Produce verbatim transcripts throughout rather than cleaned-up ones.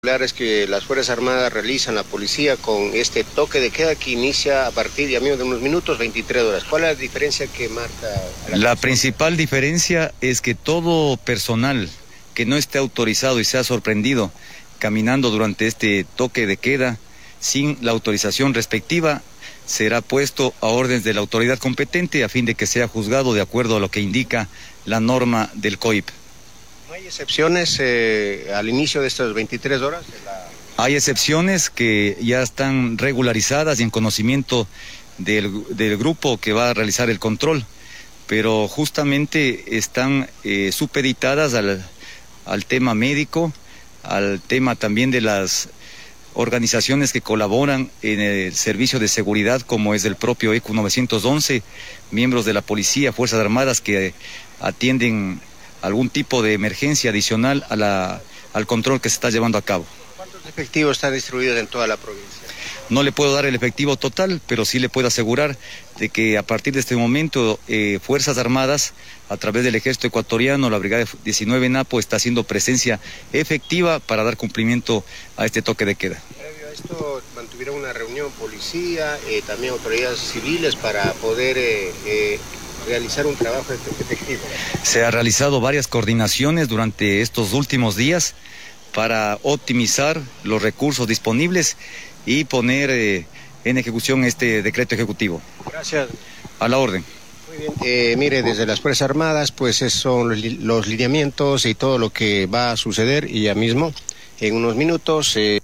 Es que las Fuerzas Armadas realizan, la policía, con este toque de queda que inicia a partir de, amigos, de unos minutos, veintitrés horas. ¿Cuál es la diferencia que marca? La, la principal diferencia es que todo personal que no esté autorizado y sea sorprendido caminando durante este toque de queda sin la autorización respectiva será puesto a órdenes de la autoridad competente a fin de que sea juzgado de acuerdo a lo que indica la norma del C O I P. ¿No hay excepciones eh, al inicio de estas veintitrés horas? De la... Hay excepciones que ya están regularizadas y en conocimiento del, del grupo que va a realizar el control, pero justamente están eh, supeditadas al, al tema médico, al tema también de las organizaciones que colaboran en el servicio de seguridad, como es el propio E C U novecientos once, miembros de la policía, Fuerzas Armadas que atienden algún tipo de emergencia adicional a la, al control que se está llevando a cabo. ¿Cuántos efectivos están distribuidos en toda la provincia? No le puedo dar el efectivo total, pero sí le puedo asegurar de que a partir de este momento eh, Fuerzas Armadas, a través del Ejército Ecuatoriano, la Brigada diecinueve Napo, está haciendo presencia efectiva para dar cumplimiento a este toque de queda. Previo a esto, mantuvieron una reunión policía, eh, también autoridades civiles para poder... Eh, eh, realizar un trabajo efectivo. Se ha realizado varias coordinaciones durante estos últimos días para optimizar los recursos disponibles y poner eh, en ejecución este decreto ejecutivo. Gracias. A la orden. Muy bien. Eh, mire, desde las Fuerzas Armadas, pues esos son los, los lineamientos y todo lo que va a suceder, y ya mismo, en unos minutos... Eh...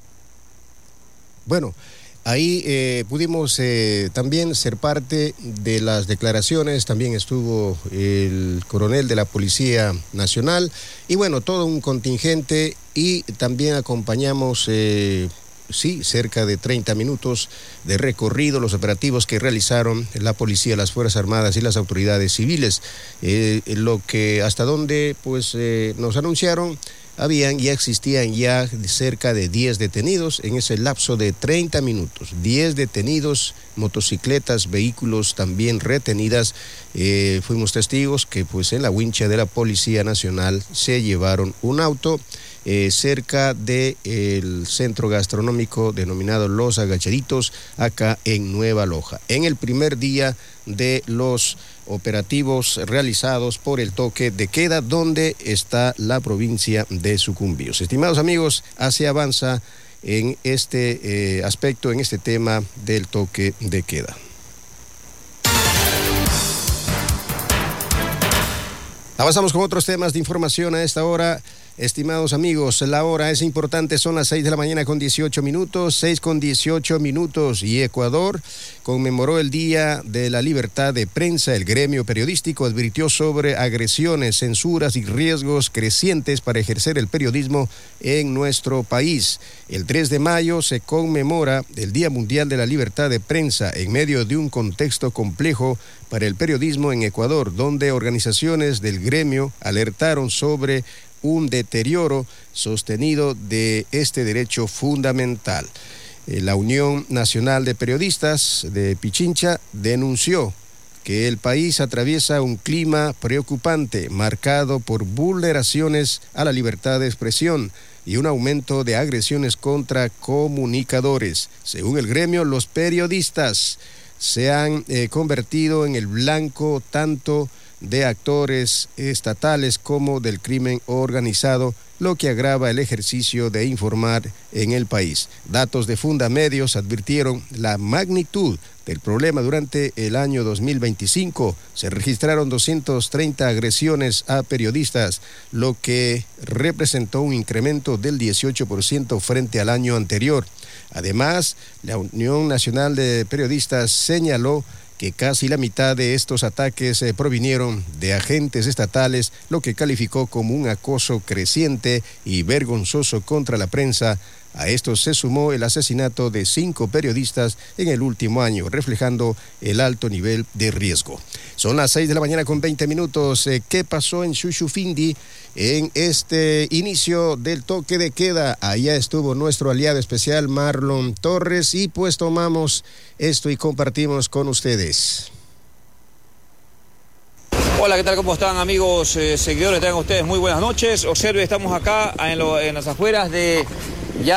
Bueno... Ahí eh, pudimos eh, también ser parte de las declaraciones, también estuvo el coronel de la Policía Nacional y bueno, todo un contingente, y también acompañamos, eh, sí, cerca de treinta minutos de recorrido, los operativos que realizaron la policía, las Fuerzas Armadas y las autoridades civiles, eh, lo que hasta donde pues eh, nos anunciaron. Habían, ya existían ya cerca de diez detenidos en ese lapso de treinta minutos. diez detenidos, motocicletas, vehículos también retenidas. Eh, fuimos testigos que pues en la wincha de la Policía Nacional se llevaron un auto eh, cerca del centro gastronómico denominado Los Agachaditos, acá en Nueva Loja. En el primer día de los operativos realizados por el toque de queda, donde está la provincia de Sucumbíos. Estimados amigos, así avanza en este eh, aspecto, en este tema del toque de queda. Avanzamos con otros temas de información a esta hora. Estimados amigos, la hora es importante, son las seis de la mañana con dieciocho minutos, seis con dieciocho minutos, y Ecuador conmemoró el Día de la Libertad de Prensa. El gremio periodístico advirtió sobre agresiones, censuras y riesgos crecientes para ejercer el periodismo en nuestro país. El tres de mayo se conmemora el Día Mundial de la Libertad de Prensa en medio de un contexto complejo para el periodismo en Ecuador, donde organizaciones del gremio alertaron sobre un deterioro sostenido de este derecho fundamental. Eh, la Unión Nacional de Periodistas de Pichincha denunció que el país atraviesa un clima preocupante marcado por vulneraciones a la libertad de expresión y un aumento de agresiones contra comunicadores. Según el gremio, los periodistas se han eh, convertido en el blanco tanto de actores estatales como del crimen organizado, lo que agrava el ejercicio de informar en el país. Datos de Fundamedios advirtieron la magnitud del problema. Durante el año dos mil veinticinco se registraron doscientas treinta agresiones a periodistas, lo que representó un incremento del dieciocho por ciento frente al año anterior. Además, la Unión Nacional de Periodistas señaló que casi la mitad de estos ataques eh, provinieron de agentes estatales, lo que calificó como un acoso creciente y vergonzoso contra la prensa. A esto se sumó el asesinato de cinco periodistas en el último año, reflejando el alto nivel de riesgo. Son las seis de la mañana con veinte minutos. Eh, ¿Qué pasó en Shushufindi en este inicio del toque de queda? Allá estuvo nuestro aliado especial Marlon Torres y pues tomamos esto y compartimos con ustedes. Hola, ¿qué tal? ¿Cómo están, amigos eh, seguidores? Tengan ustedes muy buenas noches. Observe, estamos acá en, lo, en las afueras de